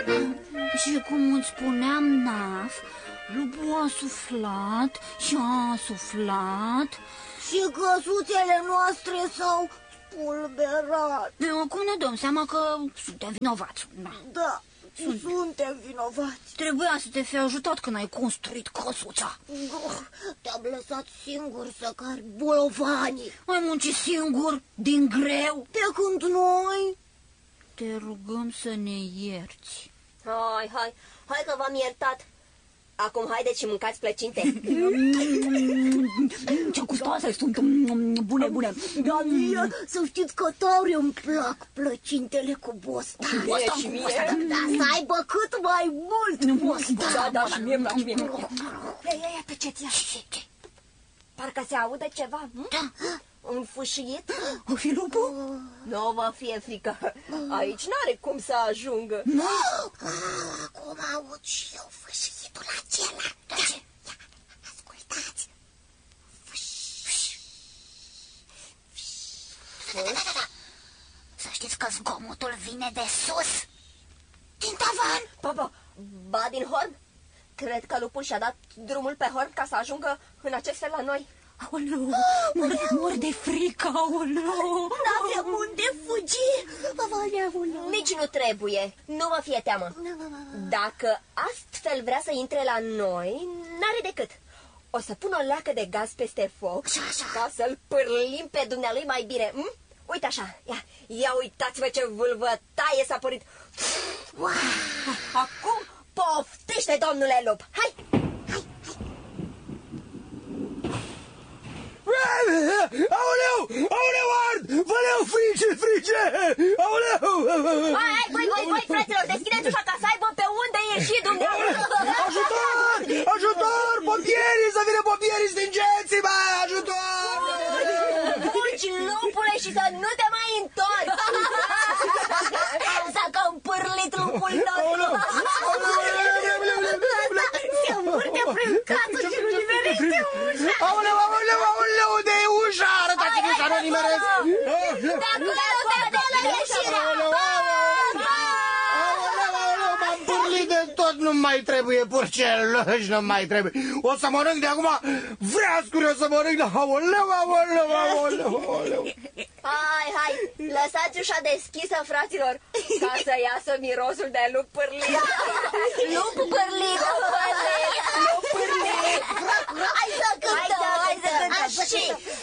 Și cum îți spuneam, Naf, lupul a suflat și a suflat. Și căsuțele noastre s-au spulberat. Acum ne dăm seama că suntem vinovați. Da, suntem vinovați. Trebuia să te fi ajutat când ai construit căsuța. Te-am lăsat singur să cari bolovanii. Ai muncit singur, din greu. Pe când noi... Te rugăm să ne ierți. Hai că v-am iertat. Acum haideți și mâncați plăcinte. Ce gustoase sunt. Bune. Da, mie, să știți că tare îmi plac plăcintele cu bostan. Și mie. Da, să aibă cât mai mult bostan. Da, și mie îmi place. Ia, tăceți, ia. Parcă se aude ceva. Da. Un fâșiet? O fi lupul? Nu vă fie frică. Aici n-are cum să ajungă. Acum aud și eu fâșietul acela. Da, ce? Ascultați. Să știți că zgomotul vine de sus. Din tavan. Ba din horn? Cred că lupul și-a dat drumul pe horn ca să ajungă în acest fel la noi. Aoleu, mor de frică, aoleu. N-avem unde fugi. Nici nu trebuie, nu vă fie teamă. Dacă astfel vrea să intre la noi, n-are decât. O să pun o leacă de gaz peste foc ca să-l pârlim pe dumnealui mai bine. Uite așa, ia uitați-vă ce vâlvătaie s-a părit. Acum poftește, domnule lup. Hai! Aoleu, ard! Văleu, frice! Aoleu! Hai, voi, fraților, deschideți ușa ca să aibă pe unde ieși dumneavoastră. Ajutor! Pompierii, să vină pompierii, stingeți-mă! Ajutor! Fugi, lupule, și să nu te mai întorci. S-a cam pârlit lupul nostru. Se învârte prin casă și nu nimerește ușa. Aoleu, unde e ușa? Arătați-mi ușa, nu nimeresc! M-am pârlit de tot, nu mai trebuie purceluși, nu mai trebuie. O să mănânc de acum vreascuri, o să mănânc de... Aoleu! Hai, lăsați ușa deschisă, fraților, ca să iasă mirosul de lup pârlit. Lup pârlit. Hai să cântăm.